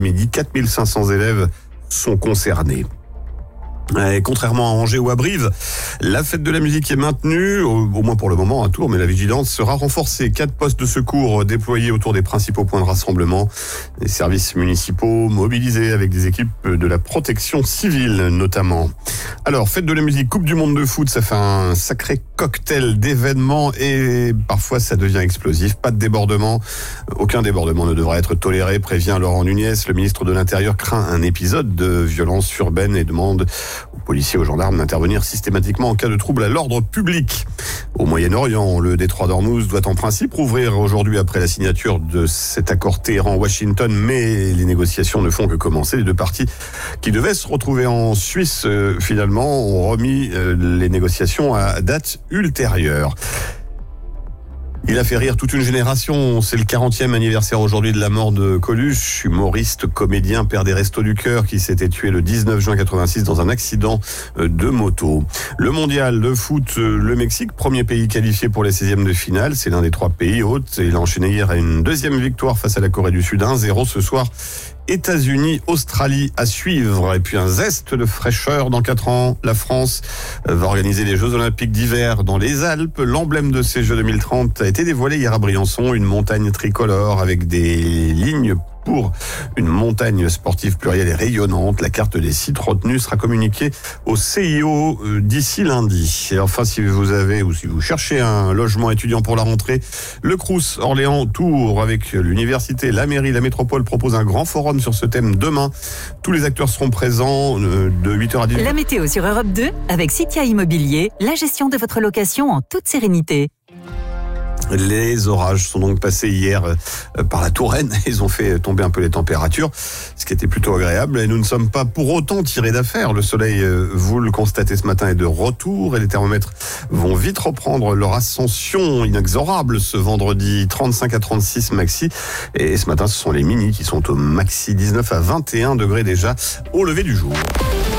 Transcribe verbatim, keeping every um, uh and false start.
midi, quatre mille cinq cents élèves sont concernés. Et contrairement à Angers ou à Brive, la fête de la musique est maintenue, au, au moins pour le moment à Tours, mais la vigilance sera renforcée. Quatre postes de secours déployés autour des principaux points de rassemblement. Les services municipaux mobilisés avec des équipes de la protection civile notamment. Alors, fête de la musique, Coupe du monde de foot, ça fait un sacré cocktail d'événements et parfois ça devient explosif. Pas de débordement, aucun débordement ne devra être toléré, prévient Laurent Nunez. Le ministre de l'Intérieur craint un épisode de violence urbaine et demande aux policiers et aux gendarmes d'intervenir systématiquement en cas de trouble à l'ordre public. Au Moyen-Orient, le détroit d'Ormuz doit en principe rouvrir aujourd'hui après la signature de cet accord Téhéran-Washington, mais les négociations ne font que commencer. Les deux parties qui devaient se retrouver en Suisse, euh, finalement, ont remis euh, les négociations à date ultérieure. Il a fait rire toute une génération. C'est le quarantième anniversaire aujourd'hui de la mort de Coluche, humoriste, comédien, père des Restos du Cœur, qui s'était tué le dix-neuf juin quatre-vingt-six dans un accident de moto. Le mondial de foot, le Mexique, premier pays qualifié pour les seizièmes de finale. C'est l'un des trois pays hôtes. Il a enchaîné hier à une deuxième victoire face à la Corée du Sud, un zéro ce soir. États-Unis, Australie à suivre. Et puis un zeste de fraîcheur dans quatre ans. La France va organiser les Jeux Olympiques d'hiver dans les Alpes. L'emblème de ces Jeux deux mille trente a été dévoilé hier à Briançon. Une montagne tricolore avec des lignes pour une montagne sportive plurielle et rayonnante. La carte des sites retenus sera communiquée au C I O d'ici lundi. Et enfin, si vous avez ou si vous cherchez un logement étudiant pour la rentrée, le Crous Orléans Tours avec l'université, la mairie, la métropole propose un grand forum sur ce thème demain. Tous les acteurs seront présents de huit heures à dix heures. La météo sur Europe deux avec Citia Immobilier, la gestion de votre location en toute sérénité. Les orages sont donc passés hier par la Touraine. Ils ont fait tomber un peu les températures, ce qui était plutôt agréable. Et nous ne sommes pas pour autant tirés d'affaire. Le soleil, vous le constatez ce matin, est de retour et les thermomètres vont vite reprendre leur ascension inexorable ce vendredi. trente-cinq à trente-six maxi. Et ce matin, ce sont les minis qui sont au maxi, dix-neuf à vingt et un degrés déjà au lever du jour.